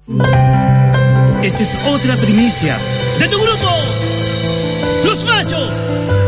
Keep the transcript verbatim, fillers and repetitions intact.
Esta es otra primicia de tu grupo, Los Machos.